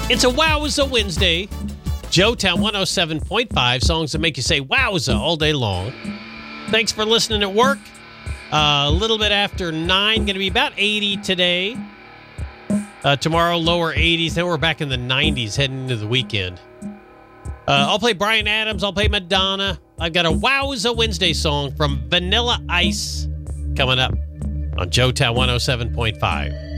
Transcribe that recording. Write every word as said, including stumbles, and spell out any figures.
It's a Wowza Wednesday. Joetown one oh seven point five, songs that make you say wowza all day long. Thanks for listening at work. Uh, a little bit after nine, going to be about eighty today. Uh, tomorrow, lower eighties. Then we're back in the nineties heading into the weekend. Uh, I'll play Bryan Adams. I'll play Madonna. I've got a Wowza Wednesday song from Vanilla Ice coming up on Joetown one oh seven point five.